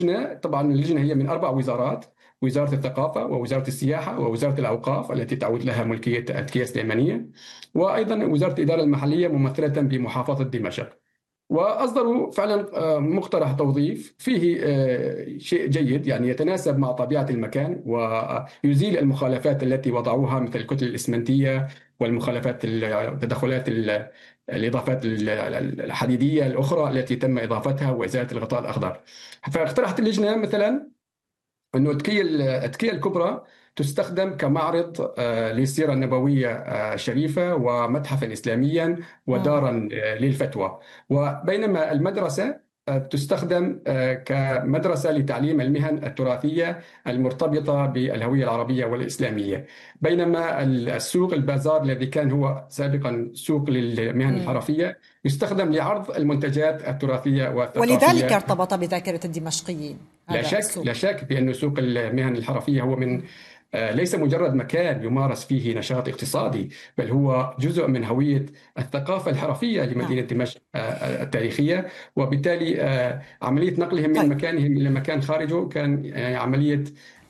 طبعا اللجنة هي من 4 وزارات: وزارة الثقافة، ووزارة السياحة، ووزارة الأوقاف التي تعود لها ملكية التكية السليمانية، وأيضا وزارة الإدارة المحلية ممثلة بمحافظة دمشق. وأصدروا فعلا مقترح توظيف فيه شيء جيد، يعني يتناسب مع طبيعة المكان ويزيل المخالفات التي وضعوها مثل الكتل الإسمنتية والمخالفات التدخلات الإضافات الحديدية الأخرى التي تم إضافتها وإزالة الغطاء الأخضر. فاقترحت اللجنة مثلا أنه التكية الكبرى تستخدم كمعرض للسيرة النبوية الشريفة ومتحفا إسلاميا ودارا للفتوى، وبينما المدرسة تستخدم كمدرسة لتعليم المهن التراثية المرتبطة بالهوية العربية والإسلامية، بينما السوق البازار الذي كان هو سابقا سوق للمهن الحرفية يستخدم لعرض المنتجات التراثية ولذلك والثقافية. ارتبط بذاكرة الدمشقيين لا هذا شك، السوق. لا شك بأن سوق المهن الحرفية هو من ليس مجرد مكان يمارس فيه نشاط اقتصادي، بل هو جزء من هوية الثقافة الحرفية لمدينة دمشق التاريخية. وبالتالي عملية نقلهم من طيب. مكانهم إلى مكان خارجه كان عملية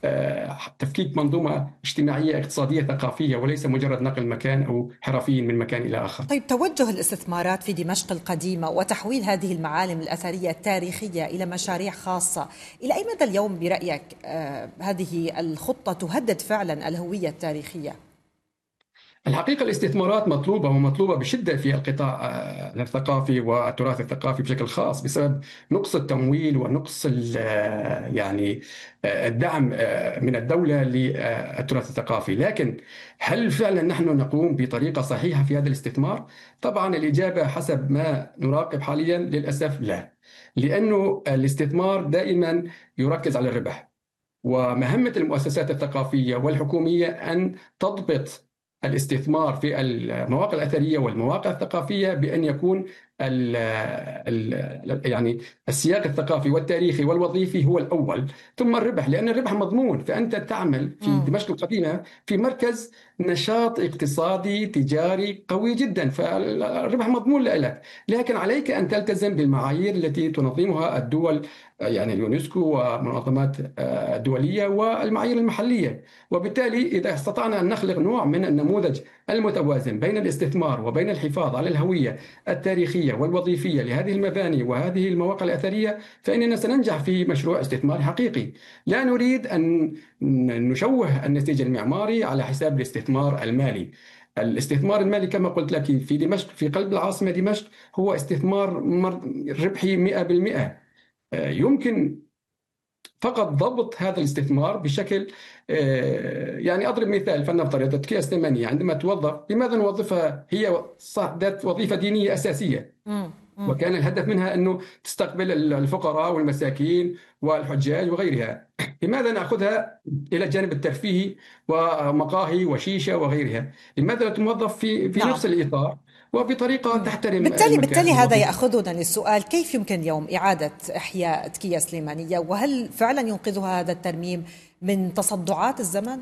تفكيك منظومة اجتماعية اقتصادية ثقافية، وليس مجرد نقل مكان أو حرفيين من مكان إلى آخر. طيب، توجه الاستثمارات في دمشق القديمة وتحويل هذه المعالم الأثرية التاريخية إلى مشاريع خاصة، إلى أي مدى اليوم برأيك هذه الخطة تهدد فعلا الهوية التاريخية؟ الحقيقة الاستثمارات مطلوبة ومطلوبة بشدة في القطاع الثقافي والتراث الثقافي بشكل خاص، بسبب نقص التمويل ونقص يعني الدعم من الدولة للتراث الثقافي. لكن هل فعلا نحن نقوم بطريقة صحيحة في هذا الاستثمار؟ طبعا الإجابة حسب ما نراقب حاليا للأسف لا، لأنه الاستثمار دائما يركز على الربح، ومهمة المؤسسات الثقافية والحكومية أن تضبط الاستثمار في المواقع الأثرية والمواقع الثقافية بأن يكون يعني السياق الثقافي والتاريخي والوظيفي هو الأول، ثم الربح، لأن الربح مضمون. فأنت تعمل في دمشق القديمة في مركز نشاط اقتصادي تجاري قوي جدا، فالربح مضمون لك، لكن عليك أن تلتزم بالمعايير التي تنظمها الدول، يعني اليونسكو ومنظمات الدولية والمعايير المحلية. وبالتالي إذا استطعنا أن نخلق نوع من النموذج المتوازن بين الاستثمار وبين الحفاظ على الهوية التاريخية والوظيفية لهذه المباني وهذه المواقع الأثرية، فإننا سننجح في مشروع استثمار حقيقي. لا نريد أن نشوه النسيج المعماري على حساب الاستثمار المالي. الاستثمار المالي كما قلت لك في دمشق، في قلب العاصمة دمشق، هو استثمار ربحي 100%. يمكن فقط ضبط هذا الاستثمار بشكل يعني أضرب مثال، فلنفترض التكية السليمانية عندما توظف، لماذا نوظفها؟ هي ذات وظيفة دينية أساسية، وكان الهدف منها أنه تستقبل الفقراء والمساكين والحجاج وغيرها. لماذا نأخذها إلى الجانب الترفيهي ومقاهي وشيشة وغيرها؟ لماذا لا توظف في نفس الإطار وبطريقة تحترم بالتالي المكان هذا يأخذنا للسؤال: كيف يمكن اليوم إعادة إحياء تكية سليمانية؟ وهل فعلا ينقذها هذا الترميم من تصدعات الزمن؟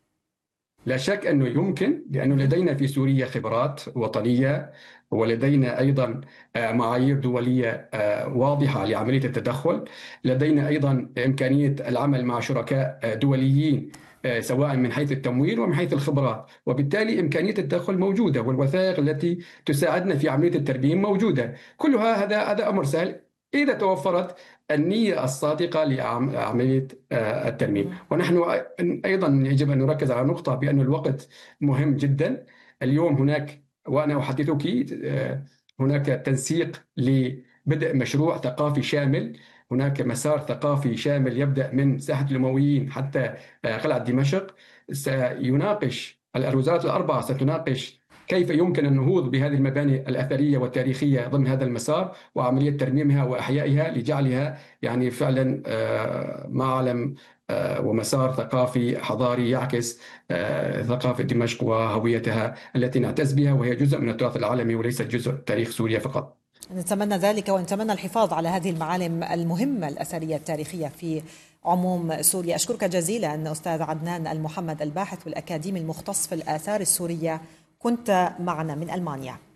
لا شك أنه يمكن، لأنه لدينا في سوريا خبرات وطنية، ولدينا أيضا معايير دولية واضحة لعملية التدخل. لدينا أيضا إمكانية العمل مع شركاء دوليين سواء من حيث التمويل ومن حيث الخبرات، وبالتالي إمكانية التدخل موجودة، والوثائق التي تساعدنا في عملية الترميم موجودة. كلها هذا أمر سهل إذا توفرت النية الصادقة لعملية الترميم. ونحن أيضا يجب أن نركز على نقطة، بأن الوقت مهم جدا. اليوم هناك، وأنا أحدثك، هناك تنسيق لبدء مشروع ثقافي شامل. هناك مسار ثقافي شامل يبدأ من ساحة الأمويين حتى قلعة دمشق. سيناقش الوزارات الأربعة، ستناقش كيف يمكن النهوض بهذه المباني الأثرية والتاريخية ضمن هذا المسار، وعملية ترميمها وإحيائها لجعلها يعني فعلا معلم ومسار ثقافي حضاري يعكس ثقافة دمشق وهويتها التي نعتز بها، وهي جزء من التراث العالمي وليست جزء تاريخ سوريا فقط. نتمنى ذلك، ونتمنى الحفاظ على هذه المعالم المهمة الأثرية التاريخية في عموم سوريا. أشكرك جزيلا أستاذ عدنان المحمد، الباحث والأكاديمي المختص في الآثار السورية، كنت معنا من ألمانيا.